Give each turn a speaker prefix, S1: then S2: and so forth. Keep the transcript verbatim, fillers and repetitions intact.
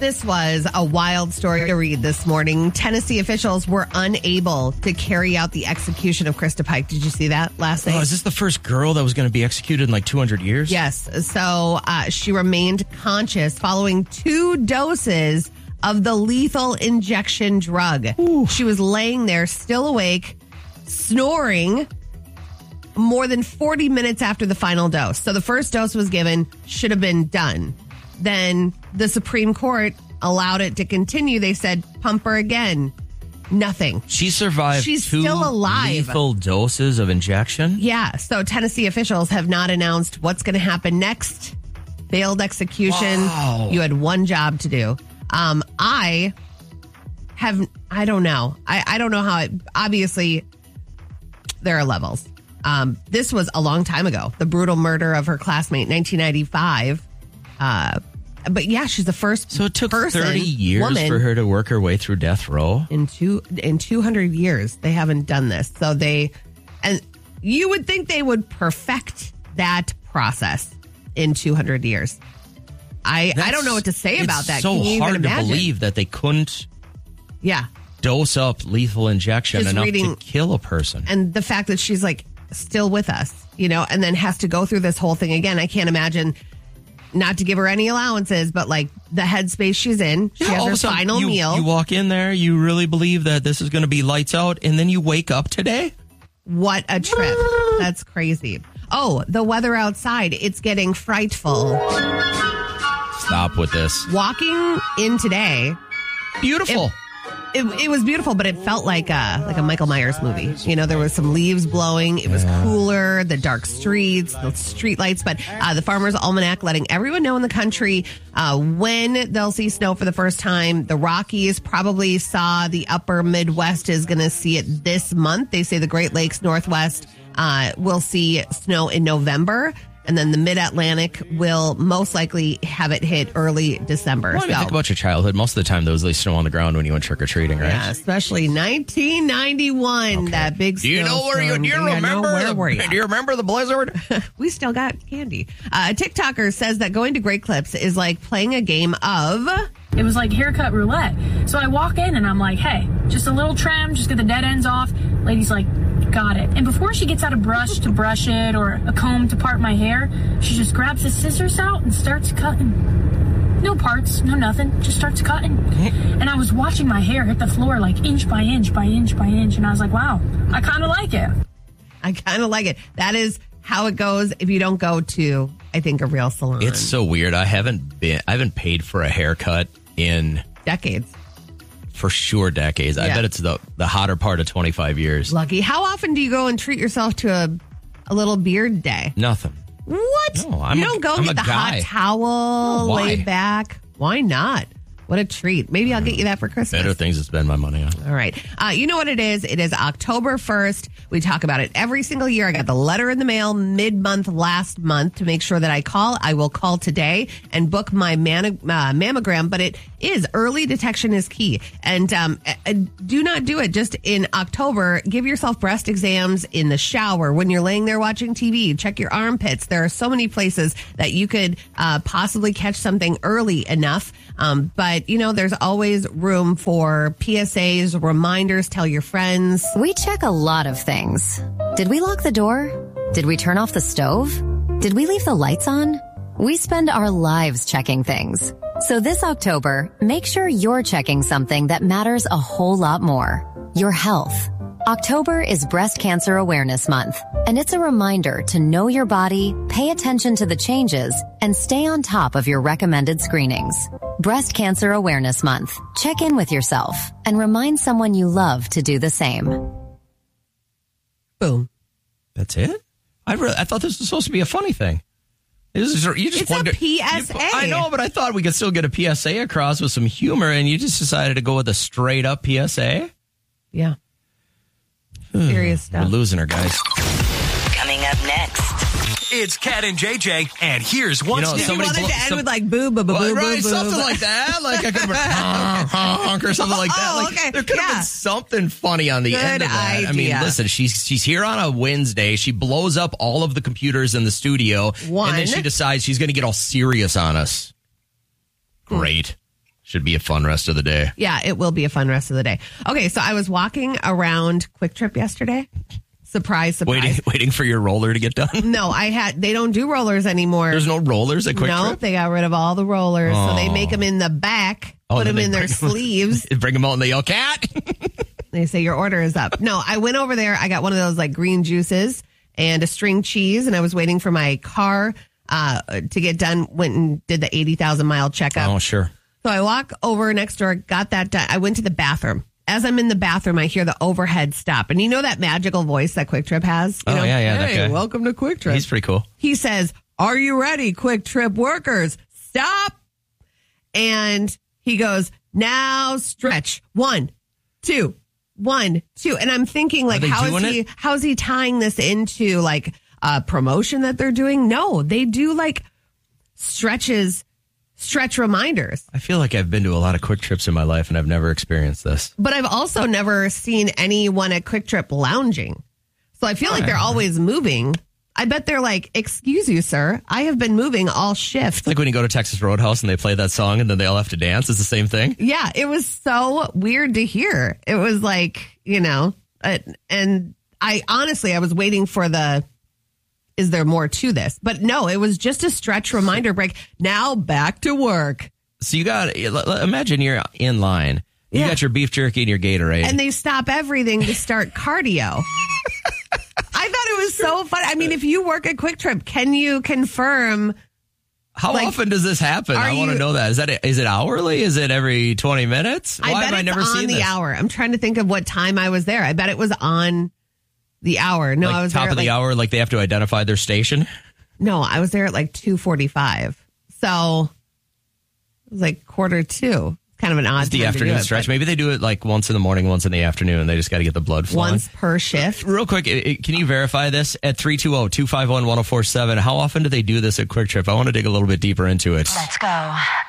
S1: This was a wild story to read this morning. Tennessee officials were unable to carry out the execution of Krista Pike. Did you see that last night?
S2: Oh, is this the first girl that was going to be executed in like two hundred years?
S1: Yes. So uh, she remained conscious following two doses of the lethal injection drug. Ooh. She was laying there still awake, snoring more than forty minutes after the final dose. So the first dose was given, should have been done. Then the Supreme Court allowed it to continue. They said, pump her again. Nothing.
S2: She survived
S1: She's
S2: two
S1: still alive.
S2: lethal doses of injection?
S1: Yeah. So Tennessee officials have not announced what's going to happen next. Failed execution.
S2: Wow.
S1: You had one job to do. Um, I have, I don't know. I, I don't know how it, obviously there are levels. Um, this was a long time ago. The brutal murder of her classmate, nineteen ninety-five. Uh, but yeah, she's the first.
S2: So it took
S1: person,
S2: thirty years
S1: woman,
S2: for her to work her way through death row.
S1: In two in two hundred years, they haven't done this. So they, and you would think they would perfect that process in two hundred years. I
S2: That's,
S1: I don't know what to say about that.
S2: It's so
S1: Can you
S2: hard
S1: even
S2: to
S1: imagine?
S2: believe that they couldn't.
S1: Yeah.
S2: Dose up lethal injection
S1: Just
S2: enough
S1: reading,
S2: to kill a person.
S1: And the fact that she's like still with us, you know, and then has to go through this whole thing again. I can't imagine. Not to give her any allowances, but like the headspace she's in. She
S2: Yeah,
S1: has
S2: all
S1: her
S2: of a sudden,
S1: final
S2: you,
S1: meal.
S2: You walk in there, you really believe that this is going to be lights out, and then you wake up today?
S1: What a trip. That's crazy. Oh, the weather outside, it's getting frightful.
S2: Stop with this.
S1: Walking in today.
S2: Beautiful.
S1: It, it, it was beautiful, but it felt like a, like a Michael Myers movie. You know, there was some leaves blowing. It was
S2: yeah.
S1: cooler, the dark streets, the street lights. But uh, the Farmer's Almanac letting everyone know in the country uh, when they'll see snow for the first time. The Rockies probably saw. The upper Midwest is going to see it this month. They say the Great Lakes Northwest uh, will see snow in November. And then the Mid-Atlantic will most likely have it hit early December.
S2: Well, I mean,
S1: so,
S2: think about your childhood. Most of the time, there was like snow on the ground when you went trick-or-treating, right?
S1: yeah, especially nineteen ninety-one,
S2: Okay.
S1: that big
S2: Do you know where you, do you
S1: snowstorm. Yeah,
S2: remember
S1: no, where
S2: the,
S1: were you?
S2: do you remember the blizzard?
S1: We still got candy. Uh, a TikToker says that going to Great Clips is like playing a game of...
S3: It was like haircut roulette. So I walk in and I'm like, hey, just a little trim, just get the dead ends off. Lady's like, got it. And before she gets out a brush to brush it or a comb to part my hair, she just grabs the scissors out and starts cutting. No parts, no nothing, just starts cutting. And I was watching my hair hit the floor like inch by inch by inch by inch. And I was like, wow, I kind of like it.
S1: I kind of like it. That is how it goes if you don't go to, I think, a real salon.
S2: It's so weird. I haven't been, I haven't paid for a haircut in...
S1: decades.
S2: For sure, decades.
S1: Yeah.
S2: I bet it's the, the hotter part of twenty-five years.
S1: Lucky. How often do you go and treat yourself to a, a little beard day?
S2: Nothing.
S1: What?
S2: No, I'm
S1: you
S2: a-
S1: don't go
S2: I'm
S1: get
S2: a
S1: the
S2: guy.
S1: hot towel,
S2: No, why?
S1: lay back. Why not? What a treat. Maybe I'll get you that for Christmas.
S2: Better things to spend my money on.
S1: All right. Uh, you know what it is? It is October first. We talk about it every single year. I got the letter in the mail mid-month last month to make sure that I call. I will call today and book my man- uh, mammogram, but it is early detection is key. And um, uh, do not do it just in October. Give yourself breast exams in the shower, when you're laying there watching T V. Check your armpits. There are so many places that you could uh, possibly catch something early enough. Um, but, you know, there's always room for P S As, reminders, tell your friends.
S4: We check a lot of things. Did we lock the door? Did we turn off the stove? Did we leave the lights on? We spend our lives checking things. So this October, make sure you're checking something that matters a whole lot more. Your health. October is Breast Cancer Awareness Month, and it's a reminder to know your body, pay attention to the changes, and stay on top of your recommended screenings. Breast Cancer Awareness Month. Check in with yourself and remind someone you love to do the same.
S1: Boom.
S2: That's it? I really, I thought this was supposed to be a funny thing. This is, you just
S1: It's a
S2: plugged it-
S1: P S A.
S2: you- I know, but I thought we could still get a P S A across with some humor, and you just decided to go with a straight up P S A?
S1: Yeah. Serious
S2: We're
S1: stuff.
S2: losing her, guys.
S5: Coming up next.
S6: It's Cat and J J, and here's what's
S2: You know,
S6: new.
S1: You
S2: somebody
S1: wanted
S2: blo-
S1: to end
S2: some-
S1: with like boo, boo, boo,
S2: Well,
S1: boo,
S2: right,
S1: boo,
S2: something
S1: boo.
S2: like that. Like I could have been honk, honk, or something like that.
S1: Oh,
S2: Like,
S1: okay.
S2: there could have
S1: Yeah.
S2: been something funny on the
S1: Good
S2: end of that. I mean,
S1: idea.
S2: listen, she's she's here on a Wednesday. She blows up all of the computers in the studio,
S1: One.
S2: and then she decides she's going to get all serious on us. Great. Should be a fun rest of the day.
S1: Yeah, it will be a fun rest of the day. Okay, so I was walking around Quick Trip yesterday. Surprise, surprise.
S2: Waiting, waiting for your roller to get done.
S1: No, I had. They don't do rollers anymore.
S2: There's no rollers at Quick
S1: no,
S2: Trip?
S1: they got rid of all the rollers.
S2: Oh.
S1: So they make them in the back,
S2: Oh,
S1: put
S2: then
S1: them
S2: they
S1: in their
S2: bring 'em-
S1: sleeves.
S2: Bring them out and they yell, cat.
S1: They say your order is up. No, I went over there. I got one of those like green juices and a string cheese, and I was waiting for my car uh, to get done. Went and did the eighty thousand mile checkup.
S2: Oh, sure.
S1: So I walk over next door, got that done. I went to the bathroom. As I'm in the bathroom, I hear the overhead stop. And you know that magical voice that Quick Trip has? You
S2: Oh,
S1: know,
S2: yeah, yeah, that
S1: Hey,
S2: guy.
S1: welcome to Quick Trip.
S2: He's pretty cool.
S1: He says, are you ready, Quick Trip workers? Stop. And he goes, now stretch. One, two, one, two. And I'm thinking, like,
S2: they
S1: how is
S2: doing
S1: he,
S2: it?
S1: how's he tying this into like a promotion that they're doing? No, they do like stretches, stretch reminders.
S2: I feel like I've been to a lot of Quick Trips in my life and I've never experienced this.
S1: But I've also never seen anyone at Quick Trip lounging. So I feel like they're always moving. I bet they're like, excuse you, sir. I have been moving all shift.
S2: It's like when you go to Texas Roadhouse and they play that song and then they all have to dance. It's the same thing.
S1: Yeah, it was so weird to hear. It was like, you know, uh, and I honestly, I was waiting for the, is there more to this? But no, it was just a stretch reminder break. Now back to work.
S2: So you got, imagine you're in line. You
S1: Yeah.
S2: got your beef jerky and your Gatorade.
S1: And they stop everything to start cardio. I thought it was so fun. I mean, if you work at Quick Trip, can you confirm?
S2: How
S1: like,
S2: often does this happen?
S1: are
S2: I want to
S1: you-
S2: know that. Is that is it hourly? Is it every twenty minutes? Why
S1: I bet
S2: have I
S1: it's
S2: never
S1: on
S2: seen
S1: the
S2: this?
S1: hour. I'm trying to think of what time I was there. I bet it was on the hour. No,
S2: Like
S1: I was
S2: top
S1: there
S2: of
S1: at
S2: the
S1: like,
S2: hour, like they have to identify their station.
S1: No, I was there at like two forty-five. So it was like quarter two. Kind of an odd
S2: It's the
S1: time to do
S2: afternoon
S1: it,
S2: stretch.
S1: but
S2: Maybe they do it like once in the morning, once in the afternoon. They just got to get the blood flowing.
S1: once per shift.
S2: Real quick, i- i- can you verify this at three two zero, two five one, one zero four seven? How often do they do this at Quick Trip? I want to dig a little bit deeper into it.
S5: Let's go.